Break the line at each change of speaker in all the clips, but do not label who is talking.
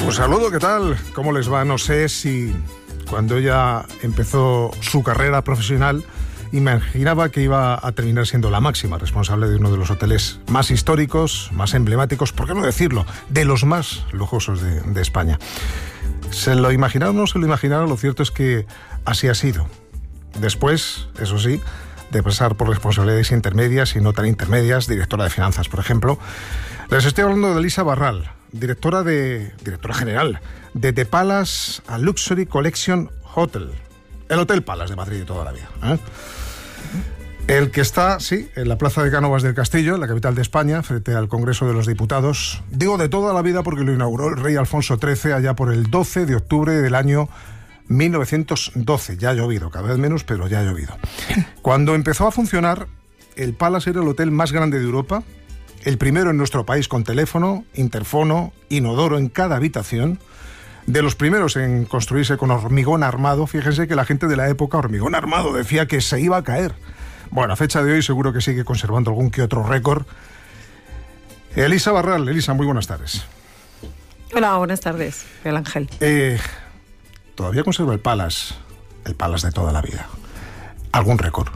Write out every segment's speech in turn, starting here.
Pues saludo, ¿qué tal? ¿Cómo les va? No sé si cuando ella empezó su carrera profesional imaginaba que iba a terminar siendo la máxima responsable de uno de los hoteles más históricos, más emblemáticos, ¿por qué no decirlo?, de los más lujosos de España. ¿Se lo imaginaron o no se lo imaginaron? Lo cierto es que así ha sido. Después, eso sí, de pasar por responsabilidades intermedias y no tan intermedias, directora de finanzas, por ejemplo, les estoy hablando de Elisa Barral, directora general de The Palace a Luxury Collection Hotel, el Hotel Palace de Madrid de toda la vida, ¿eh? El que está, sí, en la Plaza de Cánovas del Castillo, en la capital de España, frente al Congreso de los Diputados. Digo de toda la vida porque lo inauguró el rey Alfonso XIII allá por el 12 de octubre del año 1912. Ya ha llovido, cada vez menos, pero ya ha llovido. Cuando empezó a funcionar, el Palace era el hotel más grande de Europa, el primero en nuestro país con teléfono, interfono, inodoro en cada habitación, de los primeros en construirse con hormigón armado. Fíjense que la gente de la época, hormigón armado, decía que se iba a caer. Bueno, a fecha de hoy seguro que sigue conservando algún que otro récord. Elisa Barral. Elisa, muy buenas tardes.
Hola, buenas tardes, Miguel Ángel.
Todavía conserva el Palace de toda la vida. ¿Algún récord?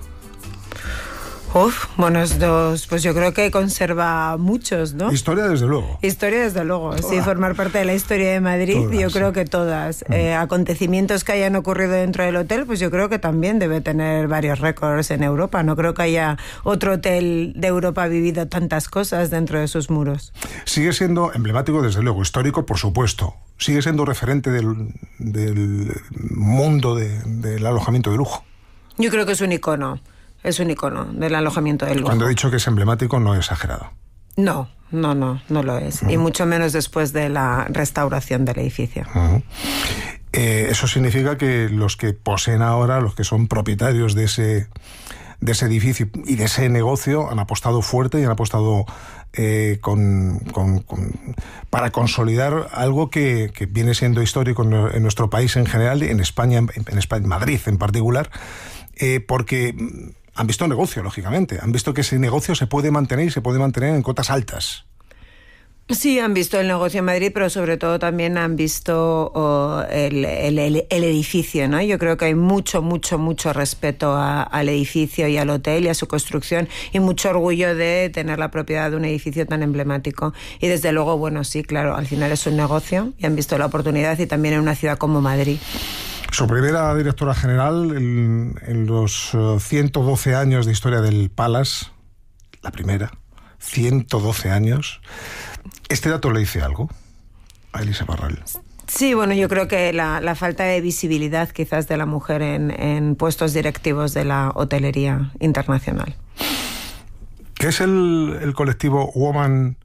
Bueno, pues yo creo que conserva muchos, ¿no?
Historia, desde luego.
Historia, desde luego. Toda. Sí, formar parte de la historia de Madrid, todas, yo creo que todas. Acontecimientos que hayan ocurrido dentro del hotel, pues yo creo que también debe tener varios récords en Europa. No creo que haya otro hotel de Europa vivido tantas cosas dentro de sus muros.
Sigue siendo emblemático, desde luego, histórico, por supuesto. Sigue siendo referente del mundo del alojamiento de lujo.
Yo creo que es un icono. Es un icono del alojamiento de lujo.
Cuando he dicho que es emblemático, no he exagerado.
No lo es. Y mucho menos después de la restauración del edificio.
Eso significa que los que poseen ahora, los que son propietarios de ese edificio y de ese negocio, han apostado fuerte y han apostado para consolidar algo que viene siendo histórico en nuestro país en general, en España, en Madrid en particular, porque han visto negocio, lógicamente. Han visto que ese negocio se puede mantener y se puede mantener en cotas altas.
Sí, han visto el negocio en Madrid, pero sobre todo también han visto el edificio, ¿no? Yo creo que hay mucho respeto al edificio y al hotel y a su construcción, y mucho orgullo de tener la propiedad de un edificio tan emblemático. Y desde luego, bueno, sí, claro, al final es un negocio y han visto la oportunidad, y también en una ciudad como Madrid.
Su primera directora general en los 112 años de historia del Palace, la primera, 112 años. ¿Este dato le dice algo a Elisa Barral?
Sí, bueno, yo creo que la falta de visibilidad quizás de la mujer en puestos directivos de la hotelería internacional.
¿Qué es el colectivo Women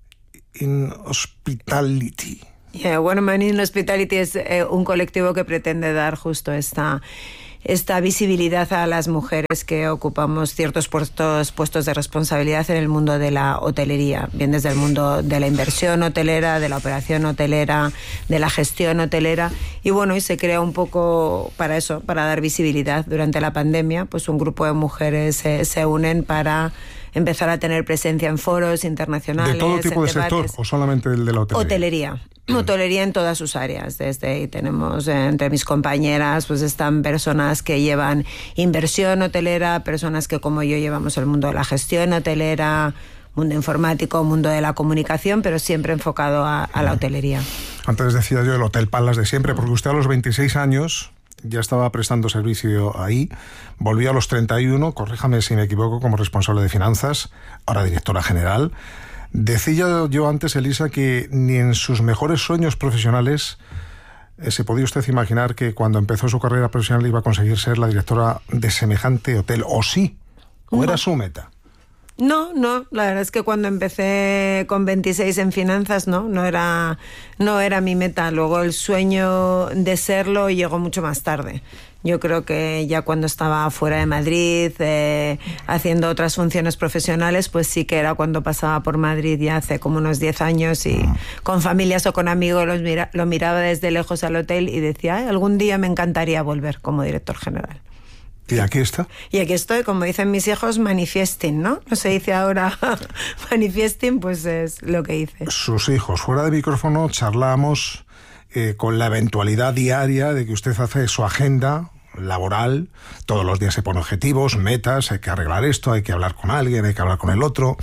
in Hospitality?
Women in Hospitality es un colectivo que pretende dar justo esta visibilidad a las mujeres que ocupamos ciertos puestos de responsabilidad en el mundo de la hotelería, bien desde el mundo de la inversión hotelera, de la operación hotelera, de la gestión hotelera. Y bueno, y se crea un poco para eso, para dar visibilidad. Durante la pandemia, pues un grupo de mujeres se unen para empezar a tener presencia en foros internacionales.
¿De todo tipo de sector o solamente el de la hotelería?
Hotelería en todas sus áreas. Desde ahí tenemos entre mis compañeras, pues están personas que llevan inversión hotelera, personas que como yo llevamos el mundo de la gestión hotelera, mundo informático, mundo de la comunicación, pero siempre enfocado a la hotelería.
Antes decía yo el Hotel Palace de siempre, porque usted a los 26 años ya estaba prestando servicio ahí, volvió a los 31, corríjame si me equivoco, como responsable de finanzas, ahora directora general. Decía yo antes, Elisa, que ni en sus mejores sueños profesionales se podía usted imaginar que cuando empezó su carrera profesional iba a conseguir ser la directora de semejante hotel, ¿o sí? ¿O era su meta?
No, la verdad es que cuando empecé con 26 en finanzas no era mi meta. Luego el sueño de serlo llegó mucho más tarde. Yo creo que ya cuando estaba fuera de Madrid, haciendo otras funciones profesionales, pues sí que era cuando pasaba por Madrid ya hace como unos 10 años y con familias o con amigos lo miraba desde lejos al hotel y decía, algún día me encantaría volver como director general.
¿Y aquí está?
Y aquí estoy, como dicen mis hijos, manifesting, ¿no? No se dice ahora manifesting, pues es lo que hice.
Sus hijos. Fuera de micrófono charlábamos con la eventualidad diaria de que usted hace su agenda laboral, todos los días se pone objetivos, metas, hay que arreglar esto, hay que hablar con alguien, hay que hablar con el otro,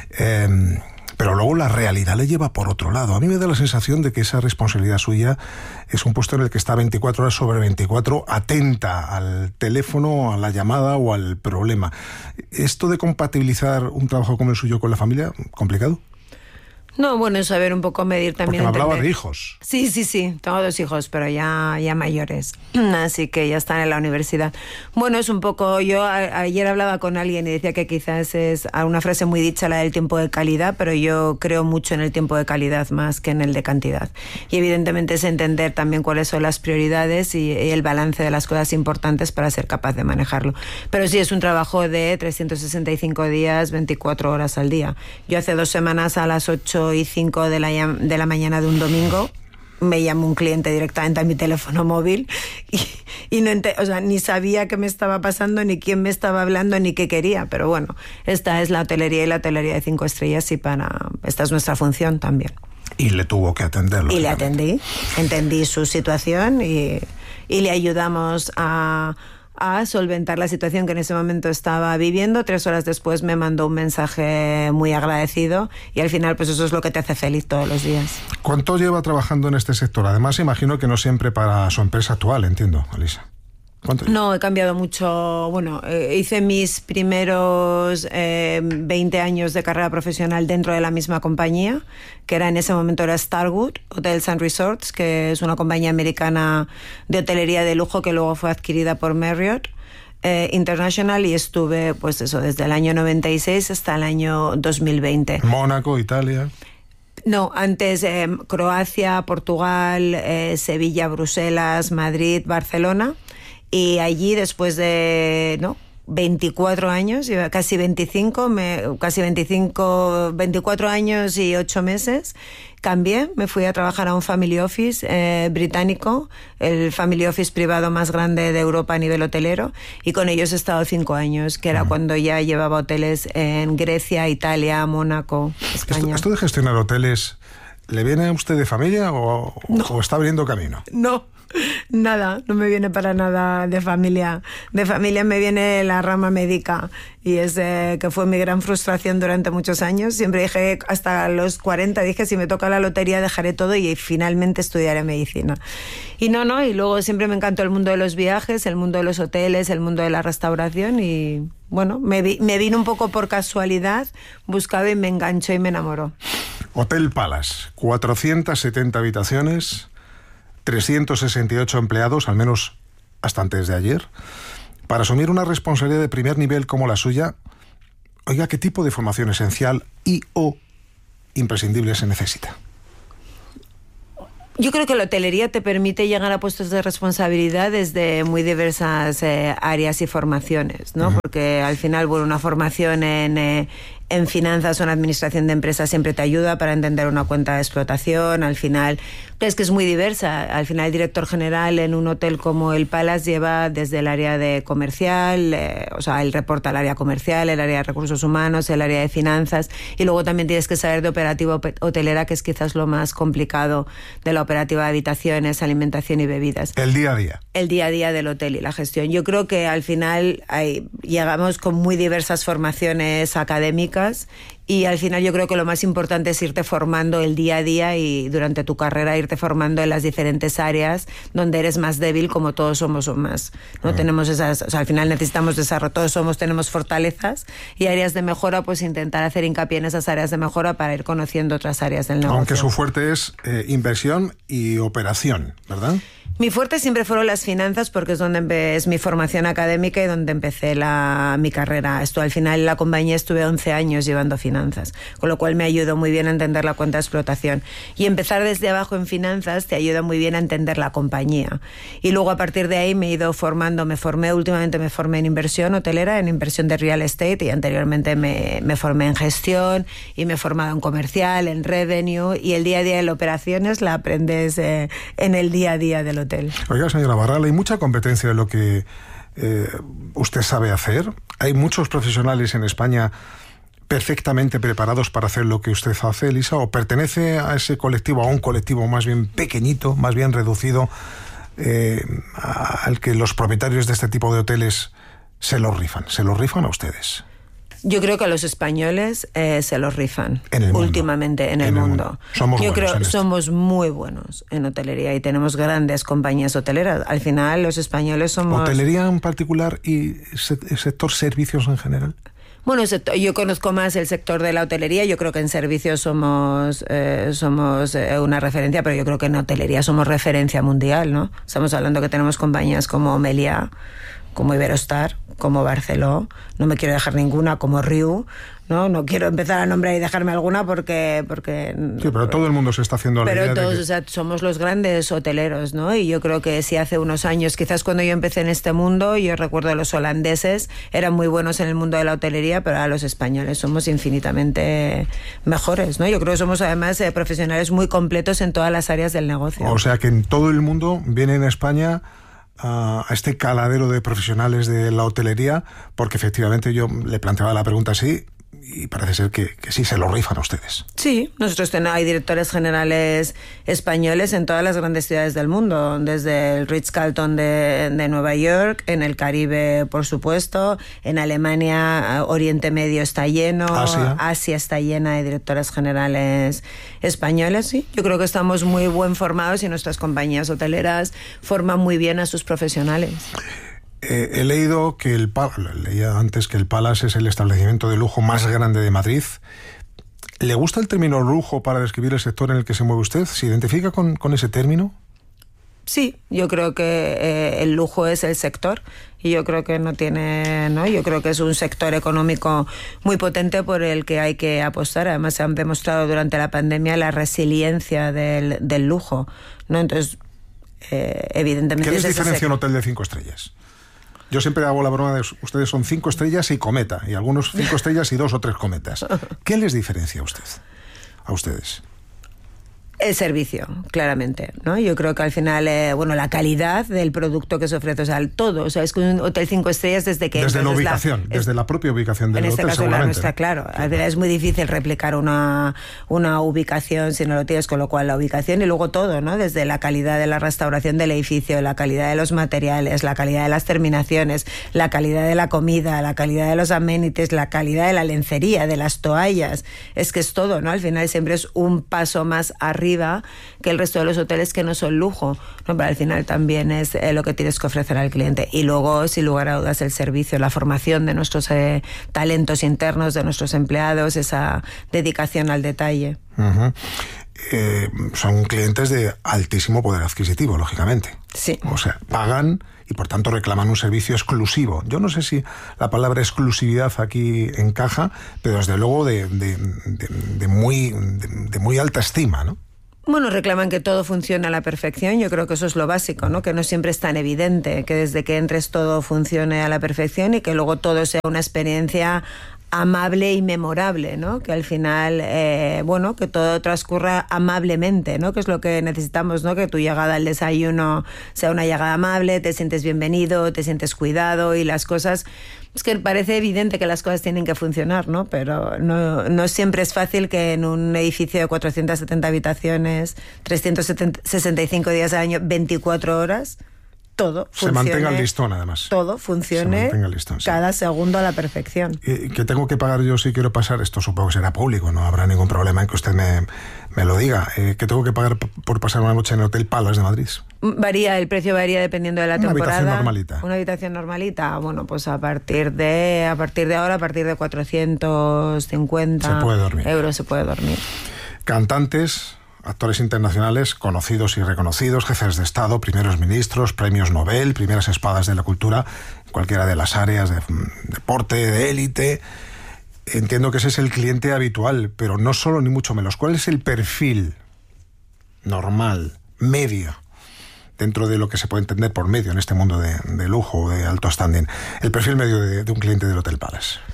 pero luego la realidad le lleva por otro lado. A mí me da la sensación de que esa responsabilidad suya es un puesto en el que está 24 horas sobre 24 atenta al teléfono, a la llamada o al problema. ¿Esto de compatibilizar un trabajo como el suyo con la familia, complicado?
No, bueno, es saber un poco medir también.
Porque me hablaba de hijos.
Sí, tengo 2 hijos, pero ya mayores, así que ya están en la universidad. Bueno, es un poco, yo ayer hablaba con alguien y decía que quizás es una frase muy dicha la del tiempo de calidad, pero yo creo mucho en el tiempo de calidad más que en el de cantidad. Y evidentemente es entender también cuáles son las prioridades y el balance de las cosas importantes para ser capaz de manejarlo. Pero sí, es un trabajo de 365 días, 24 horas al día. Yo hace 2 semanas a las 8:05 de la mañana de un domingo me llamó un cliente directamente a mi teléfono móvil y no ni sabía qué me estaba pasando, ni quién me estaba hablando, ni qué quería. Pero bueno, esta es la hotelería y la hotelería de 5 estrellas y esta es nuestra función también.
Y le tuvo que atenderlo.
Y le atendí, entendí su situación y le ayudamos a solventar la situación que en ese momento estaba viviendo. 3 horas después me mandó un mensaje muy agradecido y al final pues eso es lo que te hace feliz todos los días.
¿Cuánto lleva trabajando en este sector? Además imagino que no siempre para su empresa actual, entiendo, Alisa.
No, he cambiado mucho. Bueno, hice mis primeros 20 años de carrera profesional dentro de la misma compañía, que en ese momento era Starwood Hotels and Resorts, que es una compañía americana de hotelería de lujo que luego fue adquirida por Marriott International, y estuve pues eso desde el año 96 hasta el año 2020.
Mónaco, Italia.
No, antes Croacia, Portugal, Sevilla, Bruselas, Madrid, Barcelona. Y allí, después de 24 años, casi 24 años y 8 meses, cambié, me fui a trabajar a un family office británico, el family office privado más grande de Europa a nivel hotelero, y con ellos he estado 5 años, que era cuando ya llevaba hoteles en Grecia, Italia, Mónaco, España.
¿Esto de gestionar hoteles le viene a usted de familia o está abriendo camino?
No. Nada, no me viene para nada de familia. De familia me viene la rama médica y es que fue mi gran frustración durante muchos años. Siempre dije, hasta los 40, dije, si me toca la lotería dejaré todo y finalmente estudiaré medicina. Y y luego siempre me encantó el mundo de los viajes, el mundo de los hoteles, el mundo de la restauración y bueno, me vino un poco por casualidad, buscaba y me enganchó y me enamoró.
Hotel Palace, 470 habitaciones, 368 empleados, al menos hasta antes de ayer. Para asumir una responsabilidad de primer nivel como la suya, oiga, ¿qué tipo de formación esencial o imprescindible se necesita?
Yo creo que la hotelería te permite llegar a puestos de responsabilidad desde muy diversas áreas y formaciones, ¿no? Porque al final, una formación en finanzas o en administración de empresas siempre te ayuda para entender una cuenta de explotación. Al final, es que es muy diversa. Al final, el director general en un hotel como el Palace lleva desde el área de comercial, él reporta al área comercial, el área de recursos humanos, el área de finanzas, y luego también tienes que saber de operativa hotelera, que es quizás lo más complicado de la operativa de habitaciones, alimentación y bebidas.
El día a día.
El día a día del hotel y la gestión. Yo creo que al final llegamos con muy diversas formaciones académicas y al final yo creo que lo más importante es irte formando el día a día y durante tu carrera irte formando en las diferentes áreas donde eres más débil, como todos somos o más, ¿no? Tenemos al final necesitamos desarrollo, tenemos fortalezas y áreas de mejora, pues intentar hacer hincapié en esas áreas de mejora para ir conociendo otras áreas del negocio.
Aunque su fuerte es inversión y operación, ¿verdad?
Mi fuerte siempre fueron las finanzas, porque es donde es mi formación académica y donde empecé mi carrera. Al final en la compañía estuve 11 años llevando finanzas, con lo cual me ayudó muy bien a entender la cuenta de explotación. Y empezar desde abajo en finanzas te ayuda muy bien a entender la compañía. Y luego a partir de ahí me he ido formando, últimamente me formé en inversión hotelera, en inversión de real estate, y anteriormente me formé en gestión y me he formado en comercial, en revenue, y el día a día de las operaciones la aprendes en el día a día del hotel.
Oiga, señora Barral, hay mucha competencia en lo que usted sabe hacer. Hay muchos profesionales en España perfectamente preparados para hacer lo que usted hace, Elisa, o pertenece a ese colectivo, a un colectivo más bien pequeñito, más bien reducido, al que los propietarios de este tipo de hoteles se los rifan a ustedes?
Yo creo que a los españoles se los rifan
últimamente
en el mundo.
Yo creo que
somos muy buenos en hotelería y tenemos grandes compañías hoteleras. Al final los españoles somos...
¿Hotelería en particular y sector servicios en general?
Bueno, yo conozco más el sector de la hotelería. Yo creo que en servicios somos una referencia, pero yo creo que en hotelería somos referencia mundial, ¿no? Estamos hablando que tenemos compañías como Meliá, como Iberostar, como Barceló, no me quiero dejar ninguna, como Riu, no quiero empezar a nombrar y dejarme alguna porque
sí, pero todo el mundo se está haciendo la idea
pero todos,
de que...
o sea, somos los grandes hoteleros, ¿no? Y yo creo que si hace unos años, quizás cuando yo empecé en este mundo, yo recuerdo los holandeses eran muy buenos en el mundo de la hotelería, pero ahora los españoles somos infinitamente mejores, ¿no? Yo creo que somos además profesionales muy completos en todas las áreas del negocio.
O sea que en todo el mundo viene en España a este caladero de profesionales de la hotelería, porque efectivamente yo le planteaba la pregunta así y parece ser que sí se lo rifan a ustedes.
Sí, nosotros hay directores generales españoles en todas las grandes ciudades del mundo, desde el Ritz-Carlton de Nueva York, en el Caribe, por supuesto, en Alemania, Oriente Medio está lleno, Asia está llena de directores generales españoles, sí. Yo creo que estamos muy buen formados y nuestras compañías hoteleras forman muy bien a sus profesionales.
He leído que leía antes que el Palace es el establecimiento de lujo más grande de Madrid. ¿Le gusta el término lujo para describir el sector en el que se mueve usted? ¿Se identifica con ese término?
Sí, yo creo que el lujo es el sector y yo creo que yo creo que es un sector económico muy potente por el que hay que apostar. Además se han demostrado durante la pandemia la resiliencia del lujo, ¿no? Entonces, evidentemente...
¿Qué les diferencia un hotel de 5 estrellas? Yo siempre hago la broma de ustedes son 5 estrellas y cometa, y algunos 5 estrellas y 2 o 3 cometas. ¿Qué les diferencia a ustedes?
El servicio, claramente, ¿no? Yo creo que al final, la calidad del producto que se ofrece, o sea, todo, o sea, es que un hotel 5 estrellas desde
la ubicación, desde la propia ubicación del hotel,
en este caso la nuestra, claro. Al final es muy difícil replicar una ubicación si no lo tienes, con lo cual la ubicación y luego todo, ¿no? Desde la calidad de la restauración del edificio, la calidad de los materiales, la calidad de las terminaciones, la calidad de la comida, la calidad de los amenities, la calidad de la lencería, de las toallas, es que es todo, ¿no? Al final siempre es un paso más arriba que el resto de los hoteles que no son lujo, ¿no? Pero al final también es lo que tienes que ofrecer al cliente. Y luego, sin lugar a dudas, el servicio, la formación de nuestros talentos internos, de nuestros empleados, esa dedicación al detalle.
Uh-huh. Son clientes de altísimo poder adquisitivo, lógicamente.
Sí. O
sea, pagan y por tanto reclaman un servicio exclusivo. Yo no sé si la palabra exclusividad aquí encaja, pero desde luego de muy alta estima, ¿no?
Bueno, reclaman que todo funcione a la perfección. Yo creo que eso es lo básico, ¿no? Que no siempre es tan evidente, que desde que entres todo funcione a la perfección y que luego todo sea una experiencia amable y memorable, ¿no? Que al final, que todo transcurra amablemente, ¿no? Que es lo que necesitamos, ¿no? Que tu llegada al desayuno sea una llegada amable, te sientes bienvenido, te sientes cuidado y las cosas... Es que parece evidente que las cosas tienen que funcionar, ¿no? Pero no siempre es fácil que en un edificio de 470 habitaciones, 365 días al año, 24 horas... todo funcione,
se mantenga el listón, además.
Todo funcione cada segundo a la perfección.
¿Qué tengo que pagar yo si quiero pasar? Esto supongo que será público, no habrá ningún problema en que usted me lo diga. ¿Qué tengo que pagar por pasar una noche en el Hotel Palace de Madrid?
El precio varía dependiendo de la temporada.
Una habitación normalita.
Una habitación normalita, bueno, pues a partir de ahora, a partir de 450 euros se puede dormir.
Cantantes, actores internacionales conocidos y reconocidos, jefes de Estado, primeros ministros, premios Nobel, primeras espadas de la cultura, en cualquiera de las áreas de deporte, de élite. Entiendo que ese es el cliente habitual, pero no solo ni mucho menos. ¿Cuál es el perfil normal, medio, dentro de lo que se puede entender por medio en este mundo de lujo, de alto standing, el perfil medio de un cliente del Hotel Palace?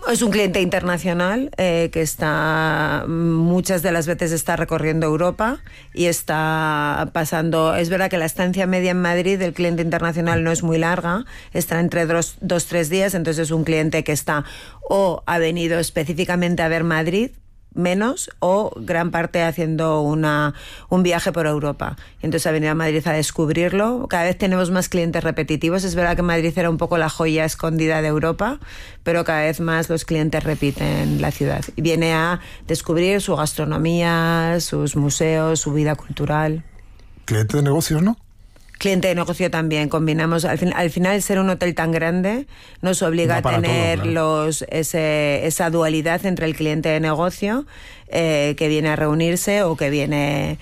Es un cliente internacional que está muchas de las veces está recorriendo Europa y está pasando. Es verdad que la estancia media en Madrid del cliente internacional no es muy larga, está entre 2-3 días, entonces es un cliente que está o ha venido específicamente a ver Madrid, menos, o gran parte haciendo un viaje por Europa. Entonces ha venido a Madrid a descubrirlo. Cada vez tenemos más clientes repetitivos. Es verdad que Madrid era un poco la joya escondida de Europa, pero cada vez más los clientes repiten la ciudad. Y viene a descubrir su gastronomía, sus museos, su vida cultural.
Cliente de negocios, ¿no?
Cliente de negocio también, combinamos. Al final, ser un hotel tan grande nos obliga a tener todo, claro, esa dualidad entre el cliente de negocio que viene a reunirse o que viene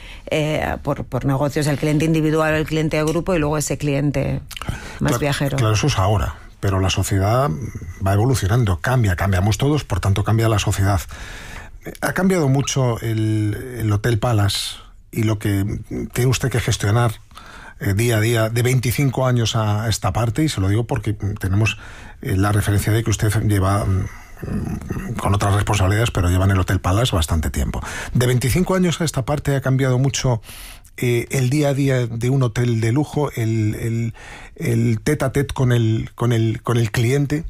por negocios, el cliente individual o el cliente de grupo, y luego ese cliente más viajero.
Claro, eso es ahora, pero la sociedad va evolucionando, cambiamos todos, por tanto cambia la sociedad. Ha cambiado mucho el Hotel Palace y lo que tiene usted que gestionar día a día, de 25 años a esta parte, y se lo digo porque tenemos la referencia de que usted lleva con otras responsabilidades, pero lleva en el Hotel Palace bastante tiempo. De 25 años a esta parte ha cambiado mucho el día a día de un hotel de lujo, el tete a tete con el cliente.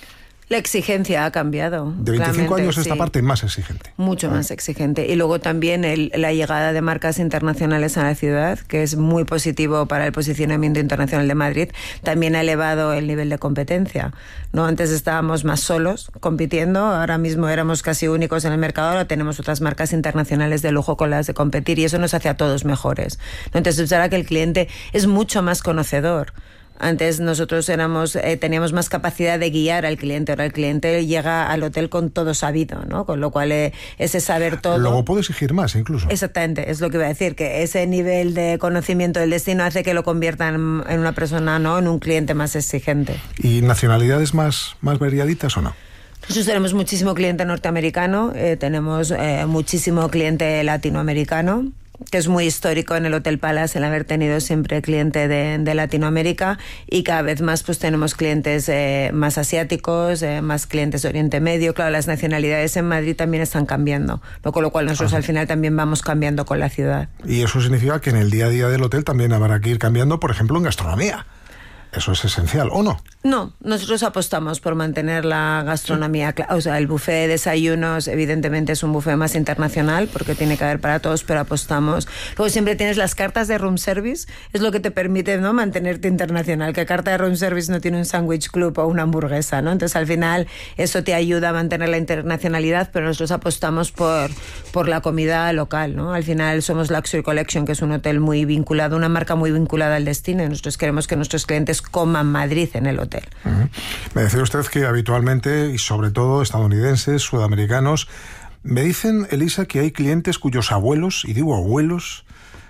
La exigencia ha cambiado.
De 25 años esta parte más exigente.
Mucho más exigente. Y luego también la llegada de marcas internacionales a la ciudad, que es muy positivo para el posicionamiento internacional de Madrid, también ha elevado el nivel de competencia, ¿no? Antes estábamos más solos compitiendo, ahora mismo éramos casi únicos en el mercado, ahora tenemos otras marcas internacionales de lujo con las de competir, y eso nos hace a todos mejores, ¿no? Entonces, ahora que el cliente es mucho más conocedor. Antes nosotros teníamos más capacidad de guiar al cliente. Ahora el cliente llega al hotel con todo sabido, ¿no? Con lo cual ese saber todo...
Luego puede exigir más incluso.
Exactamente, es lo que iba a decir, que ese nivel de conocimiento del destino hace que lo conviertan en una persona, ¿no?, en un cliente más exigente.
¿Y nacionalidades más variaditas o no?
Nosotros tenemos muchísimo cliente norteamericano, tenemos muchísimo cliente latinoamericano, que es muy histórico en el Hotel Palace el haber tenido siempre cliente de Latinoamérica, y cada vez más pues tenemos clientes más asiáticos, más clientes de Oriente Medio. Claro, las nacionalidades en Madrid también están cambiando, ¿no? Con lo cual nosotros al final también vamos cambiando con la ciudad.
Y eso significa que en el día a día del hotel también habrá que ir cambiando, por ejemplo, en gastronomía. Eso es esencial, ¿o no?
No, nosotros apostamos por mantener la gastronomía. O sea, el buffet de desayunos evidentemente es un buffet más internacional porque tiene que haber para todos, pero apostamos. Luego siempre tienes las cartas de room service, es lo que te permite, ¿no?, mantenerte internacional. ¿Qué carta de room service no tiene un sándwich club o una hamburguesa, ¿no? Entonces al final eso te ayuda a mantener la internacionalidad, pero nosotros apostamos por la comida local, ¿no? Al final somos Luxury Collection, que es un hotel muy vinculado, una marca muy vinculada al destino, y nosotros queremos que nuestros clientes coman Madrid en el hotel.
Me decía usted que habitualmente, y sobre todo estadounidenses, sudamericanos, me dicen, Elisa, que hay clientes cuyos abuelos, y digo abuelos,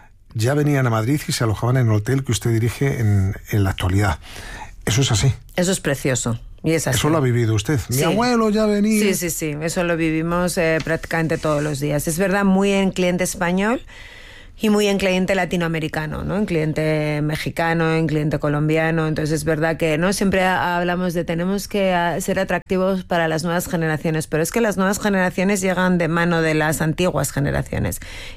ya venían a Madrid y se alojaban en el hotel que usted dirige en la actualidad. ¿Eso es así?
Eso es precioso. Y es así.
¿Eso lo ha vivido usted? Mi abuelo ya venía.
Sí, eso lo vivimos prácticamente todos los días. Es verdad, muy en cliente español y muy en cliente latinoamericano, ¿no? En cliente mexicano, en cliente colombiano. Entonces es verdad que no siempre hablamos de tenemos que ser atractivos para las nuevas generaciones, pero es que las nuevas generaciones llegan de mano de las antiguas generaciones,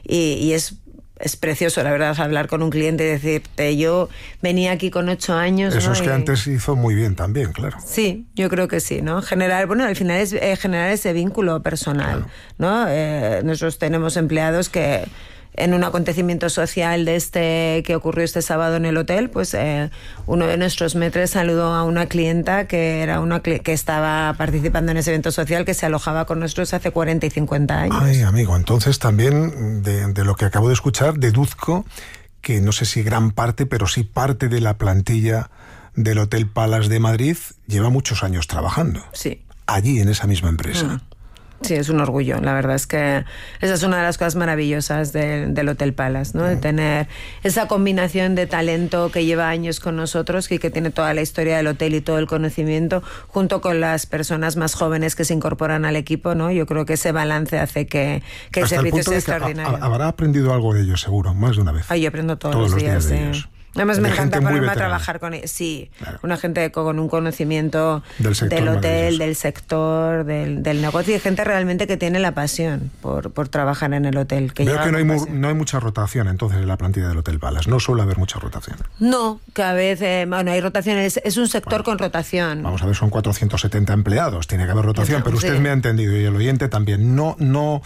y es precioso, la verdad, hablar con un cliente y decirte, yo venía aquí con 8 años.
Eso, ¿no? Es que
y
antes hizo muy bien también, claro.
Sí, yo creo que sí, ¿no? Al final es generar ese vínculo personal, claro, ¿no? Nosotros tenemos empleados que en un acontecimiento social que ocurrió este sábado en el hotel, pues uno de nuestros maîtres saludó a una clienta que era que estaba participando en ese evento social, que se alojaba con nosotros hace 40 y 50 años.
Ay, amigo, entonces también de lo que acabo de escuchar deduzco que no sé si gran parte, pero sí parte de la plantilla del Hotel Palace de Madrid lleva muchos años trabajando.
Sí.
Allí, en esa misma empresa.
Sí, es un orgullo. La verdad es que esa es una de las cosas maravillosas del Hotel Palace, ¿no? De tener esa combinación de talento que lleva años con nosotros y que tiene toda la historia del hotel y todo el conocimiento, junto con las personas más jóvenes que se incorporan al equipo, ¿no? Yo creo que ese balance hace que el servicio sea extraordinario.
Habrá aprendido algo de ellos, seguro, más de una vez.
Yo aprendo todos los días de ellos. Además me encanta ponerme a trabajar con ellos. Sí, claro. Una gente con un conocimiento del hotel, del sector, del negocio, y gente realmente que tiene la pasión por trabajar en el hotel.
Veo que no hay mucha rotación entonces en la plantilla del Hotel Palace. No suele haber mucha rotación.
No, cada vez hay rotación. Es un sector con rotación.
Vamos a ver, son 470 empleados. Tiene que haber rotación, pero usted me ha entendido y el oyente también. No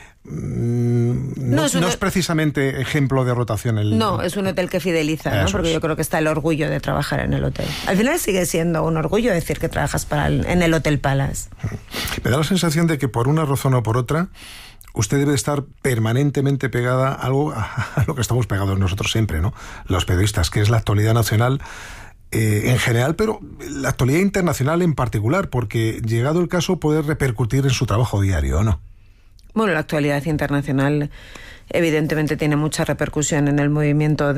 es precisamente ejemplo de rotación.
No, es un hotel que fideliza, ¿no? Porque yo creo que está el orgullo de trabajar en el hotel. Al final sigue siendo un orgullo decir que trabajas en el Hotel Palace.
Me da la sensación de que por una razón o por otra usted debe estar permanentemente pegada a lo que estamos pegados nosotros siempre, ¿no? Los periodistas, que es la actualidad nacional en general, pero la actualidad internacional en particular, porque llegado el caso puede repercutir en su trabajo diario, ¿o no?
Bueno, la actualidad internacional evidentemente tiene mucha repercusión en el movimiento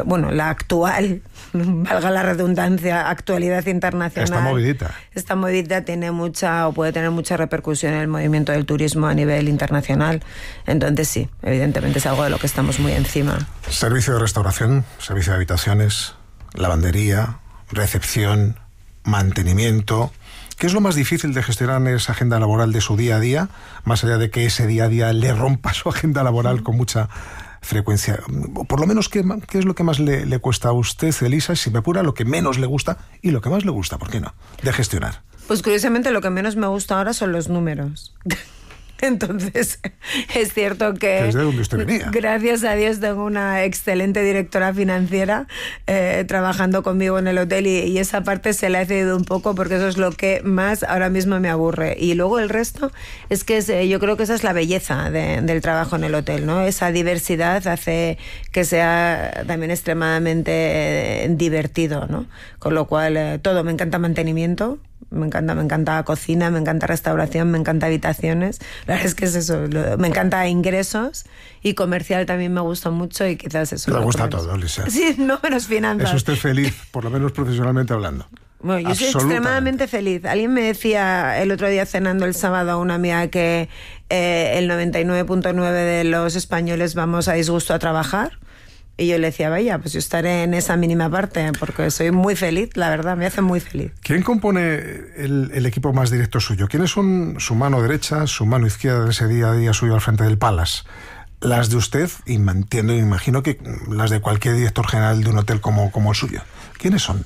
la actual, valga la redundancia, actualidad internacional. Esta movidita puede tener mucha repercusión en el movimiento del turismo a nivel internacional. Entonces sí, evidentemente es algo de lo que estamos muy encima.
Servicio de restauración, servicio de habitaciones, lavandería, recepción, mantenimiento. ¿Qué es lo más difícil de gestionar en esa agenda laboral de su día a día, más allá de que ese día a día le rompa su agenda laboral con mucha frecuencia? O por lo menos, ¿qué es lo que más le cuesta a usted, Elisa? Si me apura, lo que menos le gusta y lo que más le gusta, ¿por qué no?, de gestionar.
Pues curiosamente lo que menos me gusta ahora son los números. Entonces, es cierto que
¿desde dónde usted venía?
Gracias a Dios tengo una excelente directora financiera trabajando conmigo en el hotel y esa parte se la he cedido un poco porque eso es lo que más ahora mismo me aburre. Y luego el resto es que yo creo que esa es la belleza del trabajo en el hotel, ¿no? Esa diversidad hace que sea también extremadamente divertido, ¿no? Con lo cual todo, me encanta mantenimiento. Me encanta cocina, me encanta restauración, me encanta habitaciones. La verdad es que es eso, me encanta ingresos y comercial también me gusta mucho y quizás eso.
Le gusta todo, Elisa.
Sí, no menos finanzas.
¿Es usted feliz, por lo menos profesionalmente hablando?
Bueno, yo soy extremadamente feliz. Alguien me decía el otro día cenando el sábado a una amiga que el 99.9 de los españoles vamos a disgusto a trabajar. Y yo le decía, vaya, pues yo estaré en esa mínima parte, porque soy muy feliz, la verdad, me hace muy feliz.
¿Quién compone el equipo más directo suyo? ¿Quiénes son su mano derecha, su mano izquierda de ese día a día suyo al frente del Palace? Las de usted, y imagino que las de cualquier director general de un hotel como el suyo. ¿Quiénes son?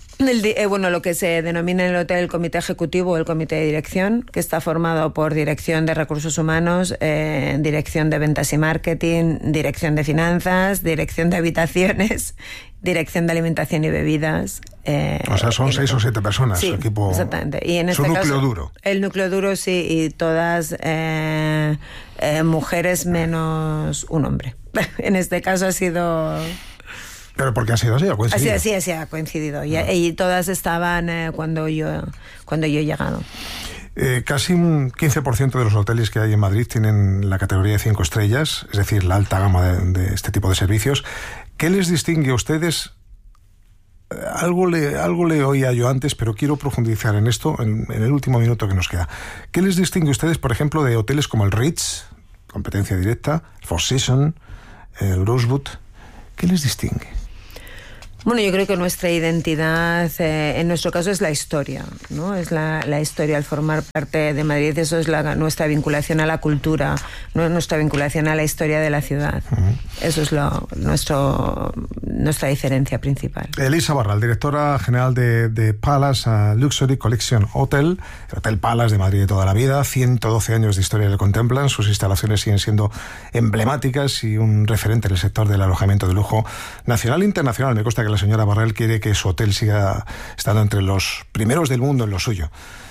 Lo que se denomina en el hotel el comité ejecutivo o el comité de dirección, que está formado por dirección de recursos humanos, dirección de ventas y marketing, dirección de finanzas, dirección de habitaciones, dirección de alimentación y bebidas.
O sea, son 6 o 7 personas,
sí,
su equipo.
Exactamente. Y en
su
este
núcleo
caso,
duro.
El núcleo duro, sí, y todas mujeres menos un hombre. En este caso ha sido...
¿Pero por qué ha sido así? ¿Ha coincidido?
Así ha coincidido. Y todas estaban cuando yo he llegado.
Casi un 15% de los hoteles que hay en Madrid tienen la categoría de 5 estrellas, es decir, la alta gama de este tipo de servicios. ¿Qué les distingue a ustedes? Algo le oía yo antes, pero quiero profundizar en esto en el último minuto que nos queda. ¿Qué les distingue a ustedes, por ejemplo, de hoteles como el Ritz, competencia directa, el Four Seasons, el Rosewood? ¿Qué les distingue?
Bueno, yo creo que nuestra identidad, en nuestro caso, es la historia, ¿no? Es la historia al formar parte de Madrid. Eso es nuestra vinculación a la cultura, nuestra vinculación a la historia de la ciudad. Uh-huh. Eso es nuestra diferencia principal.
Elisa Barral, directora general de Palace Luxury Collection Hotel, el Hotel Palace de Madrid de toda la vida. 112 años de historia le contemplan. Sus instalaciones siguen siendo emblemáticas y un referente en el sector del alojamiento de lujo nacional e internacional. Me consta que la señora Barral quiere que su hotel siga estando entre los primeros del mundo en lo suyo.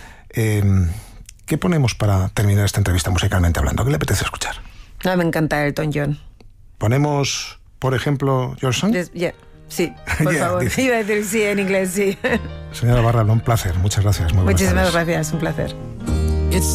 ¿Qué ponemos para terminar esta entrevista musicalmente hablando? ¿Qué le apetece escuchar?
Me encanta Elton John.
¿Ponemos, por ejemplo, Your Song?
Sí, por favor. Iba a decir sí en inglés, sí.
Señora Barral, un placer. Muchas gracias.
Muchísimas gracias, un placer.